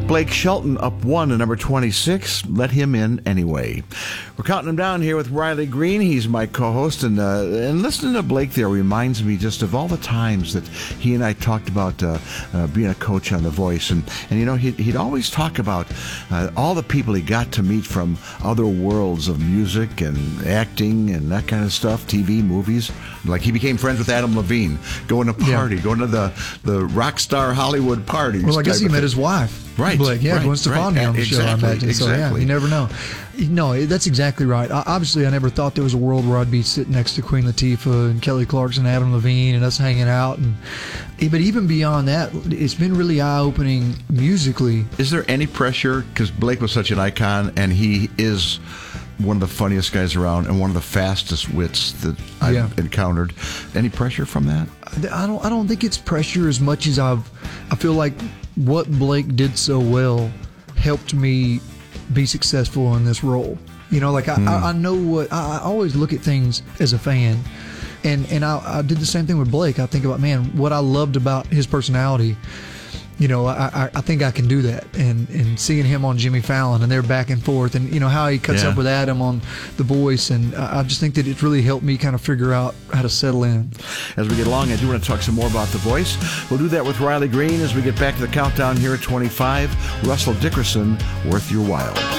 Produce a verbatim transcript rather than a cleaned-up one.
Blake Shelton up one to number twenty-six. Let him in anyway. We're counting him down here with Riley Green. He's my co-host, and uh, and listening to Blake there reminds me just of all the times that he and I talked about uh, uh, being a coach on The Voice, and and you know he'd, he'd always talk about uh, all the people he got to meet from other worlds of music and acting and that kind of stuff, T V, movies. Like he became friends with Adam Levine, going to party, yeah. going to the the rock star Hollywood parties. Well, I guess he met his wife. Right. Blake, yeah, right, Gwen Stefani right. on the exactly, show, I imagine. Exactly. So, yeah, you never know. No, that's exactly right. I, obviously, I never thought there was a world where I'd be sitting next to Queen Latifah and Kelly Clarkson, Adam Levine, and us hanging out. And But even beyond that, it's been really eye-opening musically. Is there any pressure? Because Blake was such an icon, and he is one of the funniest guys around and one of the fastest wits that I've yeah. encountered. Any pressure from that? I don't. I don't think it's pressure as much as I've. I feel like what Blake did so well helped me be successful in this role. You know, like I, mm. I, I know what I, I always look at things as a fan, and and I, I did the same thing with Blake. I think about man, what I loved about his personality. You know, I, I think I can do that, and, and seeing him on Jimmy Fallon and they're back and forth, and you know how he cuts yeah. up with Adam on The Voice, and I just think that it really helped me kind of figure out how to settle in. As we get along, I do want to talk some more about The Voice. We'll do that with Riley Green as we get back to the countdown here at twenty-five. Russell Dickerson, Worth Your While.